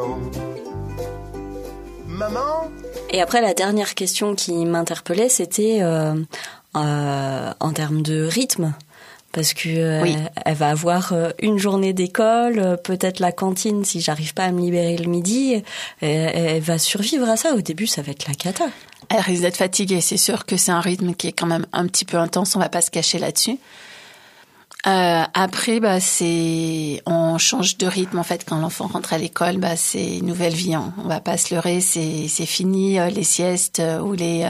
Maman. Et après, la dernière question qui m'interpellait, c'était en termes de rythme. Parce que oui. Elle va avoir une journée d'école, peut-être la cantine si j'arrive pas à me libérer le midi. Elle va survivre à ça. Au début, ça va être la cata. Elle risque d'être fatiguée. C'est sûr que c'est un rythme qui est quand même un petit peu intense. On va pas se cacher là-dessus. Après, on change de rythme en fait quand l'enfant rentre à l'école. C'est une nouvelle vie. Hein. On va pas se leurrer. C'est fini les siestes ou les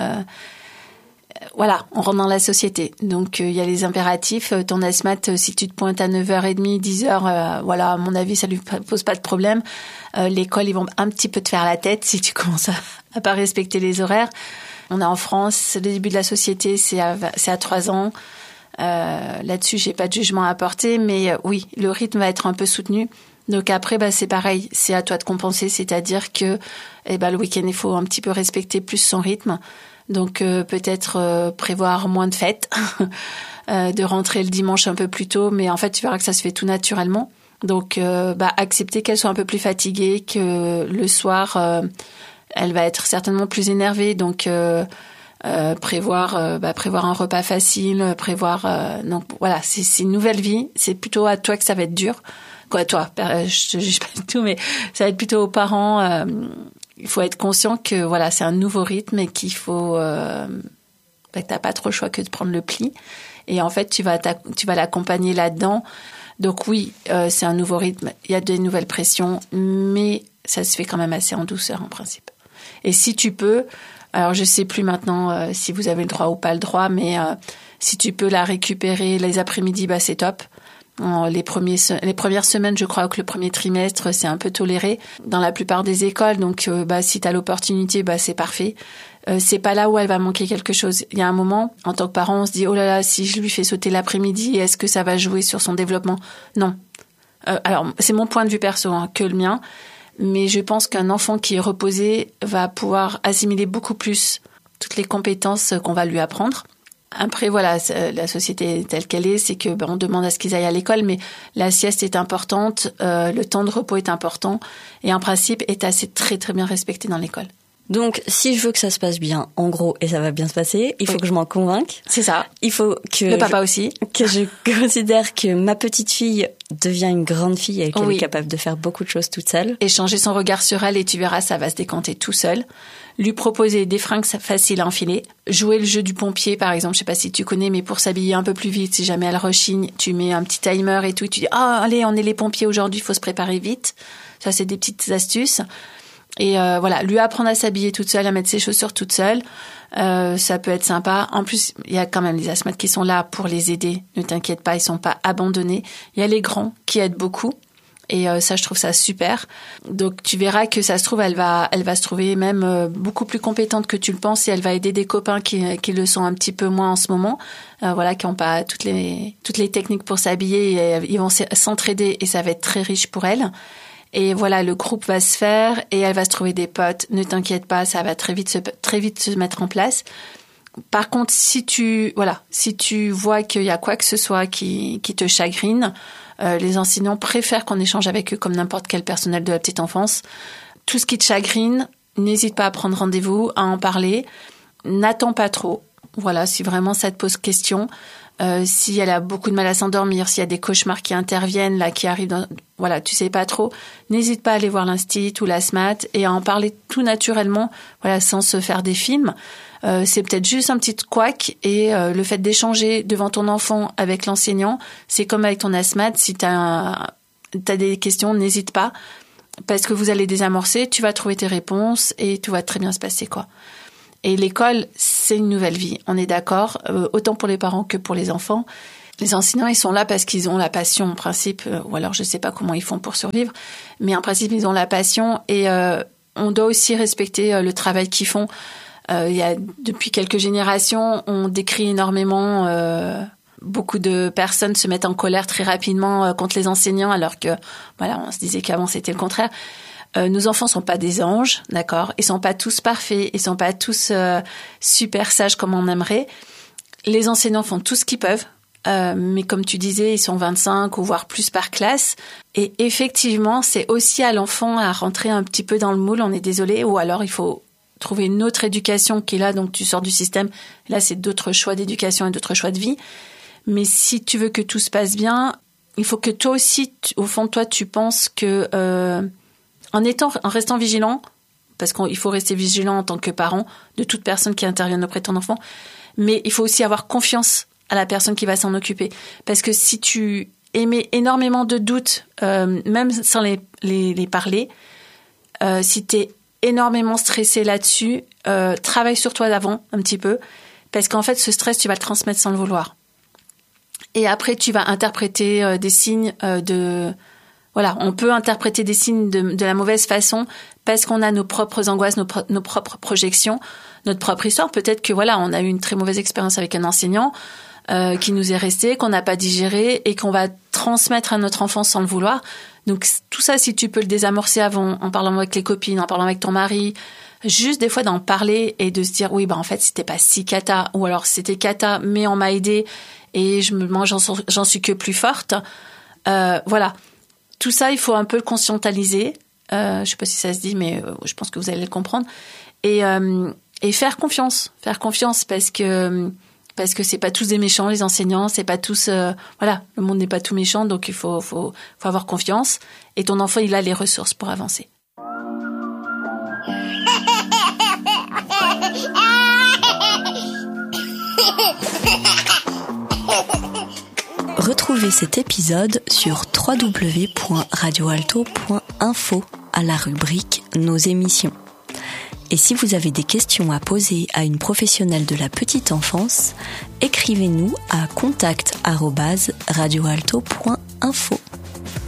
voilà, on rentre dans la société. Donc, il y a les impératifs. Ton asthmate, si tu te pointes à 9h30, 10h, voilà, à mon avis, ça lui pose pas de problème. L'école, ils vont un petit peu te faire la tête si tu commences à pas respecter les horaires. On est en France, le début de la société, c'est à 3 ans. Là-dessus, j'ai pas de jugement à apporter, mais oui, le rythme va être un peu soutenu. Donc après, c'est pareil, c'est à toi de compenser, c'est-à-dire que le week-end, il faut un petit peu respecter plus son rythme. Donc peut-être prévoir moins de fêtes, de rentrer le dimanche un peu plus tôt, mais en fait tu verras que ça se fait tout naturellement. Donc accepter qu'elle soit un peu plus fatiguée, que le soir elle va être certainement plus énervée, donc prévoir un repas facile, donc voilà, c'est une nouvelle vie, c'est plutôt à toi que ça va être dur. Quoi, toi, je te juge pas du tout, mais ça va être plutôt aux parents. Il faut être conscient que voilà, c'est un nouveau rythme et qu'il faut que t'as pas trop le choix que de prendre le pli. Et en fait, tu vas l'accompagner là-dedans. Donc oui, c'est un nouveau rythme. Il y a des nouvelles pressions, mais ça se fait quand même assez en douceur en principe. Et si tu peux, alors je sais plus maintenant si vous avez le droit ou pas le droit, mais si tu peux la récupérer les après-midi, c'est top. Les premières semaines, je crois que le premier trimestre, c'est un peu toléré dans la plupart des écoles. Donc, si t'as l'opportunité, c'est parfait. C'est pas là où elle va manquer quelque chose. Il y a un moment, en tant que parent, on se dit, oh là là, si je lui fais sauter l'après-midi, est-ce que ça va jouer sur son développement? Non. Alors, c'est mon point de vue perso, que le mien. Mais je pense qu'un enfant qui est reposé va pouvoir assimiler beaucoup plus toutes les compétences qu'on va lui apprendre. Après, voilà, la société telle qu'elle est, c'est que on demande à ce qu'ils aillent à l'école, mais la sieste est importante, le temps de repos est important, et en principe est assez très très bien respecté dans l'école. Donc, si je veux que ça se passe bien, en gros, et ça va bien se passer, il faut que je m'en convainque. C'est ça. Il faut que le papa aussi. Que je considère que ma petite fille devient une grande fille et qu'elle est capable de faire beaucoup de choses toute seule. Et changer son regard sur elle, et tu verras, ça va se décanter tout seul. Lui proposer des fringues faciles à enfiler. Jouer le jeu du pompier, par exemple. Je sais pas si tu connais, mais pour s'habiller un peu plus vite, si jamais elle rechigne, tu mets un petit timer et tout. Et tu dis, allez, on est les pompiers aujourd'hui, il faut se préparer vite. Ça, c'est des petites astuces. Et voilà, lui apprendre à s'habiller toute seule, à mettre ses chaussures toute seule, ça peut être sympa. En plus, il y a quand même les asthmates qui sont là pour les aider. Ne t'inquiète pas, ils sont pas abandonnés. Il y a les grands qui aident beaucoup. Et ça, je trouve ça super. Donc, tu verras que ça se trouve, elle va se trouver même beaucoup plus compétente que tu le penses, et elle va aider des copains qui le sont un petit peu moins en ce moment, voilà, qui n'ont pas toutes les techniques pour s'habiller. Et, ils vont s'entraider et ça va être très riche pour elle. Et voilà, le groupe va se faire et elle va se trouver des potes. Ne t'inquiète pas, ça va très vite se mettre en place. Par contre, si tu vois qu'il y a quoi que ce soit qui te chagrine, les enseignants préfèrent qu'on échange avec eux comme n'importe quel personnel de la petite enfance. Tout ce qui te chagrine, n'hésite pas à prendre rendez-vous, à en parler. N'attends pas trop. Voilà, si vraiment ça te pose question. Si elle a beaucoup de mal à s'endormir, s'il y a des cauchemars qui interviennent, là, qui arrivent, voilà, tu sais pas trop, n'hésite pas à aller voir l'instit ou l'asthmat et à en parler tout naturellement, voilà, sans se faire des films. C'est peut-être juste un petit couac, et le fait d'échanger devant ton enfant avec l'enseignant, c'est comme avec ton asthmate. Si t'as des questions, n'hésite pas, parce que vous allez désamorcer, tu vas trouver tes réponses et tout va très bien se passer, quoi. Et l'école, c'est une nouvelle vie, on est d'accord, autant pour les parents que pour les enfants. Les enseignants, ils sont là parce qu'ils ont la passion, en principe, ou alors je sais pas comment ils font pour survivre, mais en principe, ils ont la passion, et on doit aussi respecter le travail qu'ils font. Depuis quelques générations, on décrit énormément, beaucoup de personnes se mettent en colère très rapidement contre les enseignants, alors que, voilà, on se disait qu'avant c'était le contraire. Nos enfants sont pas des anges, d'accord? Ils sont pas tous parfaits, ils sont pas tous super sages comme on aimerait. Les enseignants font tout ce qu'ils peuvent. mais comme tu disais, ils sont 25 ou voire plus par classe. Et effectivement, c'est aussi à l'enfant à rentrer un petit peu dans le moule, on est désolé, ou alors il faut trouver une autre éducation qui est là, donc tu sors du système. Là, c'est d'autres choix d'éducation et d'autres choix de vie. Mais si tu veux que tout se passe bien, il faut que toi aussi, au fond de toi, tu penses que en restant vigilant, parce qu'il faut rester vigilant en tant que parent de toute personne qui intervient auprès de ton enfant, mais il faut aussi avoir confiance à la personne qui va s'en occuper. Parce que si tu émets énormément de doutes, même sans les parler, si tu es énormément stressé là-dessus, travaille sur toi d'avant un petit peu, parce qu'en fait, ce stress, tu vas le transmettre sans le vouloir. Et après, tu vas interpréter des signes Voilà, on peut interpréter des signes de la mauvaise façon parce qu'on a nos propres angoisses, nos propres projections, notre propre histoire. Peut-être que voilà, on a eu une très mauvaise expérience avec un enseignant qui nous est resté, qu'on n'a pas digéré et qu'on va transmettre à notre enfant sans le vouloir. Donc tout ça, si tu peux le désamorcer avant, en parlant avec les copines, en parlant avec ton mari, juste des fois d'en parler et de se dire oui, en fait c'était pas si cata, ou alors c'était cata mais on m'a aidé et j'en suis que plus forte. Voilà. Tout ça, il faut un peu le conscientaliser. Je sais pas si ça se dit, mais je pense que vous allez le comprendre. Et faire confiance. Faire confiance parce que c'est pas tous des méchants, les enseignants. C'est pas tous, voilà, le monde n'est pas tout méchant. Donc il faut avoir confiance. Et ton enfant, il a les ressources pour avancer. Retrouvez cet épisode sur www.radioalto.info à la rubrique Nos émissions. Et si vous avez des questions à poser à une professionnelle de la petite enfance, écrivez-nous à contact@radioalto.info.